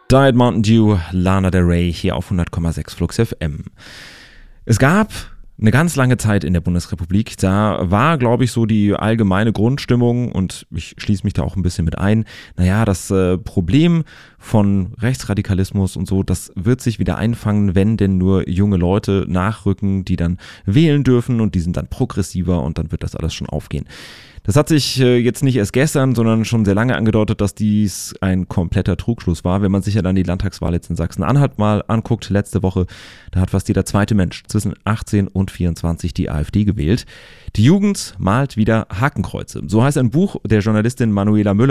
Diet Mountain Dew, Lana Del Rey hier auf 100,6 Flux FM. Es gab eine ganz lange Zeit in der Bundesrepublik, da war, glaube ich, so die allgemeine Grundstimmung, und ich schließe mich da auch ein bisschen mit ein, das Problem von Rechtsradikalismus und so, das wird sich wieder einfangen, wenn denn nur junge Leute nachrücken, die dann wählen dürfen, und die sind dann progressiver, und dann wird das alles schon aufgehen. Das hat sich jetzt nicht erst gestern, sondern schon sehr lange angedeutet, dass dies ein kompletter Trugschluss war. Wenn man sich ja dann die Landtagswahl jetzt in Sachsen-Anhalt mal anguckt, letzte Woche, da hat fast jeder zweite Mensch zwischen 18 und 24 die AfD gewählt. Die Jugend malt wieder Hakenkreuze. So heißt ein Buch der Journalistin Manuela Müller